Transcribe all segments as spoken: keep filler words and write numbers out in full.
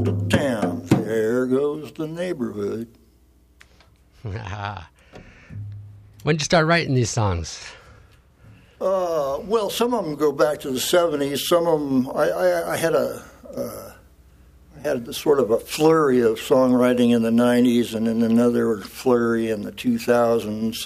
to town. There goes the neighborhood. When did you start writing these songs? Uh, well, some of them go back to the seventies. Some of them, I, I, I had a, uh, I had a, sort of a flurry of songwriting in the nineties, and then another flurry in the two thousands.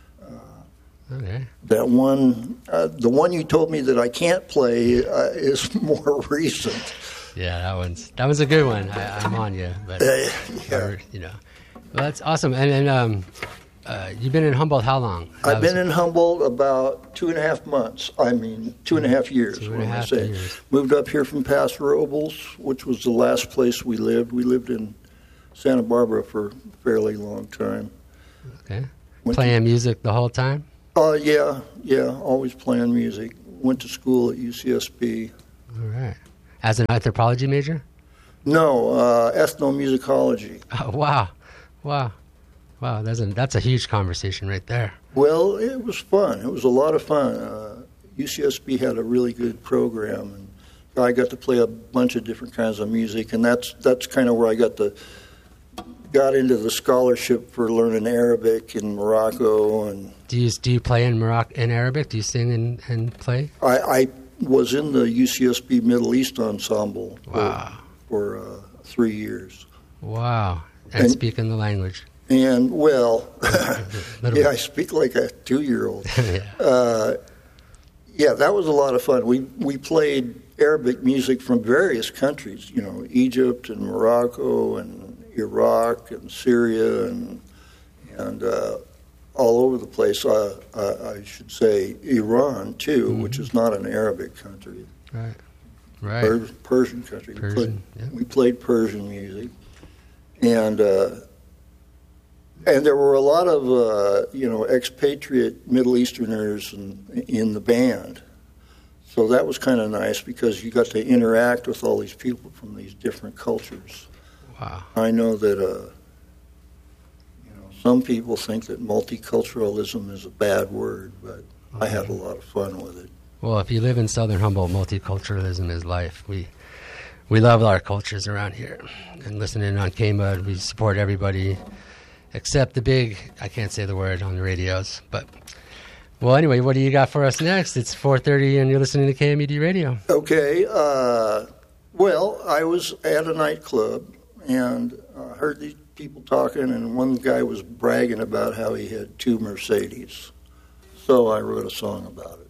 Uh, okay. That one, uh, the one you told me that I can't play, uh, is more recent. Yeah, that one's that was a good one. I, I'm on you, but uh, yeah. or, you know, well, that's awesome. And then. Um, Uh, you've been in Humboldt how long? How I've been in Humboldt about two and a half months. I mean, two and a half years. Two and a half I say. years. Moved up here from Paso Robles, which was the last place we lived. We lived in Santa Barbara for a fairly long time. Okay. Went Playing to, music the whole time? Oh, uh, yeah, yeah, always playing music. Went to school at U C S B. All right. As an anthropology major? No, uh, ethnomusicology. Oh, wow. Wow. Wow, that's a, that's a huge conversation right there. Well, it was fun. It was a lot of fun. Uh, U C S B had a really good program, and I got to play a bunch of different kinds of music, and that's that's kind of where I got the got into the scholarship for learning Arabic in Morocco. And do you do you play in Morocco in Arabic? Do you sing and, and play? I, I was in the U C S B Middle East ensemble. Wow. For, for uh, three years. Wow, and, and speaking the language. And, well, yeah, I speak like a two-year-old. yeah. Uh, yeah, that was a lot of fun. We we played Arabic music from various countries, you know, Egypt and Morocco and Iraq and Syria and and uh, all over the place. Uh, uh, I should say Iran, too, mm-hmm. which is not an Arabic country. Right, right. Per- Persian country. Persian, we, played, yeah. we played Persian music. And... Uh, And there were a lot of, uh, you know, expatriate Middle Easterners in, in the band. So that was kind of nice because you got to interact with all these people from these different cultures. Wow. I know that, uh, you know, some people think that multiculturalism is a bad word, but okay. I had a lot of fun with it. Well, if you live in Southern Humboldt, multiculturalism is life. We we love our cultures around here. And listening on K M U D, we support everybody. Except the big, I can't say the word on the radios, but, well, anyway, what do you got for us next? It's four thirty and you're listening to K M U D Radio. Okay, uh, well, I was at a nightclub and uh, heard these people talking, and one guy was bragging about how he had two Mercedes. So I wrote a song about it.